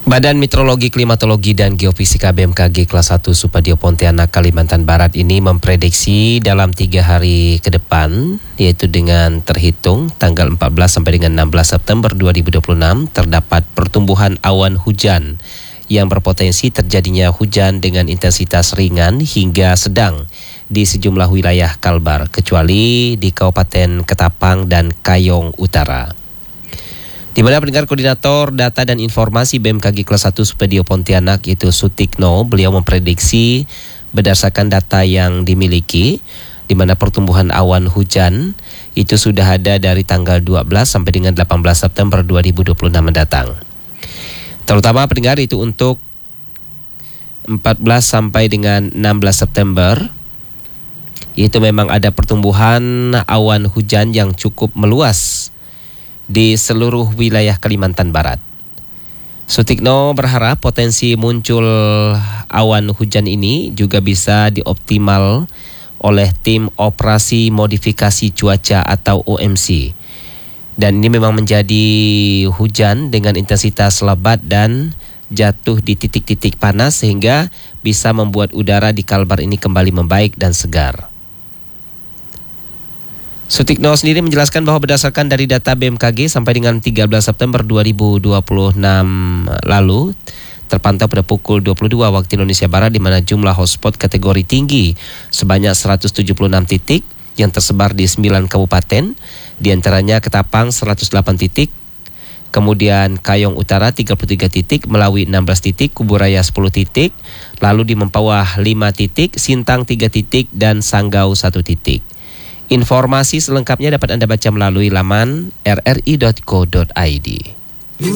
Badan Meteorologi, Klimatologi, dan Geofisika BMKG kelas 1 Supadio Pontianak, Kalimantan Barat ini memprediksi dalam 3 hari ke depan, yaitu dengan terhitung tanggal 14 sampai dengan 16 September 2026, terdapat pertumbuhan awan hujan yang berpotensi terjadinya hujan dengan intensitas ringan hingga sedang di sejumlah wilayah Kalbar, kecuali di Kabupaten Ketapang dan Kayong Utara. Di mana pendengar koordinator data dan informasi BMKG kelas 1 Supadio Pontianak yaitu Sutikno, beliau memprediksi berdasarkan data yang dimiliki di mana pertumbuhan awan hujan itu sudah ada dari tanggal 12 sampai dengan 18 September 2026 mendatang. Terutama pendengar itu untuk 14 sampai dengan 16 September itu memang ada pertumbuhan awan hujan yang cukup meluas di seluruh wilayah Kalimantan Barat. Sutikno berharap potensi muncul awan hujan ini juga bisa dioptimal oleh tim operasi modifikasi cuaca atau OMC. Dan ini memang menjadi hujan dengan intensitas lebat dan jatuh di titik-titik panas sehingga bisa membuat udara di Kalbar ini kembali membaik dan segar. Sutikno sendiri menjelaskan bahwa berdasarkan dari data BMKG sampai dengan 13 September 2026 lalu terpantau pada pukul 22 waktu Indonesia Barat di mana jumlah hotspot kategori tinggi sebanyak 176 titik yang tersebar di 9 kabupaten, di antaranya Ketapang 108 titik, kemudian Kayong Utara 33 titik, Melawi 16 titik, Kuburaya 10 titik, lalu di Mempawah 5 titik, Sintang 3 titik, dan Sanggau 1 titik. Informasi selengkapnya dapat Anda baca melalui laman rri.co.id.